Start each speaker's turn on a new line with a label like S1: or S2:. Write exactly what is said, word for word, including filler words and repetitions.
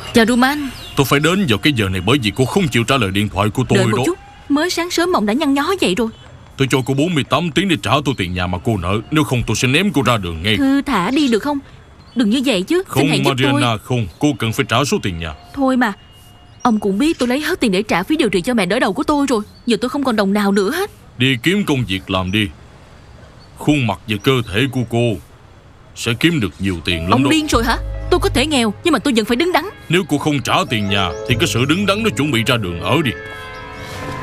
S1: Chào Roman.
S2: Tôi phải đến vào cái giờ này bởi vì cô không chịu trả lời điện thoại của tôi.
S1: Đợi một
S2: đó
S1: chút, mới sáng sớm ông đã nhăn nhó vậy rồi.
S2: Tôi cho cô bốn mươi tám tiếng để trả tôi tiền nhà mà cô nợ. Nếu không tôi sẽ ném cô ra đường ngay.
S1: Thư thả đi được không? Đừng như vậy chứ.
S2: Không
S1: Xin hãy giúp
S2: Mariana,
S1: tôi.
S2: không. Cô cần phải trả số tiền nhà.
S1: Thôi mà, ông cũng biết tôi lấy hết tiền để trả phí điều trị cho mẹ đỡ đầu của tôi rồi. Giờ tôi không còn đồng nào nữa hết.
S2: Đi kiếm công việc làm đi. Khuôn mặt và cơ thể của cô sẽ kiếm được nhiều tiền lắm.
S1: Ông
S2: đó
S1: điên rồi hả? Tôi có thể nghèo nhưng mà tôi vẫn phải đứng đắn.
S2: Nếu cô không trả tiền nhà thì cái sự đứng đắn nó chuẩn bị ra đường ở đi.